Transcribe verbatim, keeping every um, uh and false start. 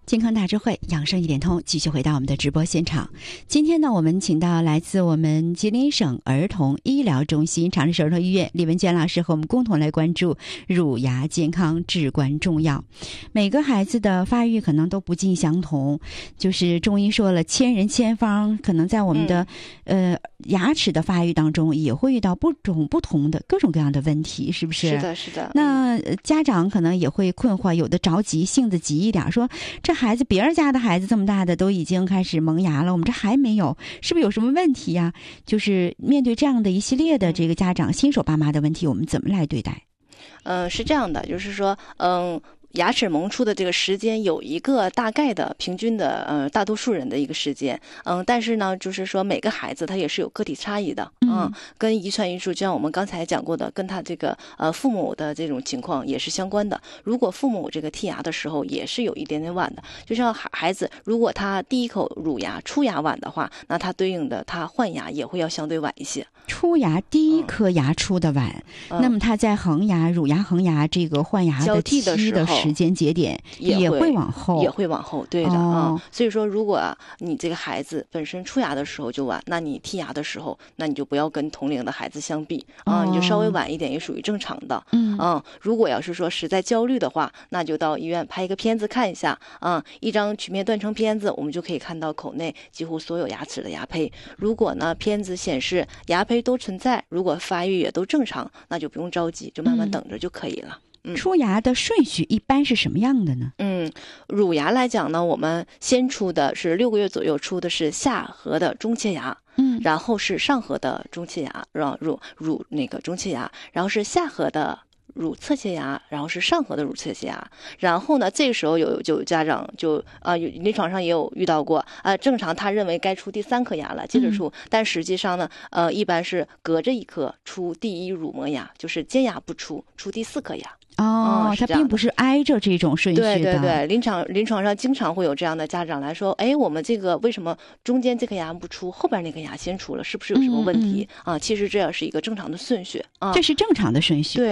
健康大智慧，养生一点通，继续回到我们的直播现场。今天呢，我们请到来自我们吉林省儿童医疗中心长治市儿童医院李文娟老师和我们共同来关注乳牙健康至关重要。每个孩子的发育可能都不尽相同，就是中医说了千人千方，可能在我们的、嗯、呃牙齿的发育当中也会遇到不种不同的各种各样的问题，是不是？ 是的，是的。 那家长可能也会困惑，有的着急，性子急一点，说这孩子别人家的孩子这么大的都已经开始萌芽了，我们这还没有，是不是有什么问题呀？就是面对这样的一系列的这个家长新手爸妈的问题，我们怎么来对待？ 嗯、呃，是这样的，就是说，嗯。牙齿萌出的这个时间有一个大概的平均的呃大多数人的一个时间，嗯，但是呢，就是说每个孩子他也是有个体差异的，嗯，跟遗传因素，就像我们刚才讲过的，跟他这个呃父母的这种情况也是相关的。如果父母这个剔牙的时候也是有一点点晚的，就像孩孩子如果他第一口乳牙出牙晚的话，那他对应的他换牙也会要相对晚一些。 出牙第一颗牙出的晚，嗯、那么他在恒牙、乳牙恒牙这个换牙的期的时间节点也会往后， 也会往后，对的啊、哦嗯。所以说，如果、啊、你这个孩子本身出牙的时候就晚，那你剔牙的时候，那你就不要跟同龄的孩子相比啊、哦嗯，你就稍微晚一点也属于正常的。嗯嗯，如果要是说实在焦虑的话，那就到医院拍一个片子看一下啊、嗯，一张曲面断层片子，我们就可以看到口内几乎所有牙齿的牙胚。如果呢片子显示牙胚都存在，如果发育也都正常，那就不用着急，就慢慢等着就可以了。 嗯、出牙的顺序一般是什么样的呢？ 嗯，乳牙来讲呢，我们先出的是六个月左右出的是下颌的中切牙，嗯，然后是上颌的中切牙，让乳乳那个中切牙，然后是下颌的乳侧切牙，然后是上颌的乳侧切牙，然后呢，这个时候有就有家长就啊、呃，临床上也有遇到过啊、呃，正常他认为该出第三颗牙了，接着出，嗯、但实际上呢，呃，一般是隔着一颗出第一乳磨牙，就是尖牙不出，出第四颗牙。 哦，它并不是挨着这种顺序的。 对对对，临床临床上经常会有这样的家长来说，哎，我们这个为什么中间这颗牙不出，后边那个牙先出了，是不是有什么问题、嗯嗯、啊？其实这也是一个正常的顺序啊， 这是正常的顺序。 对。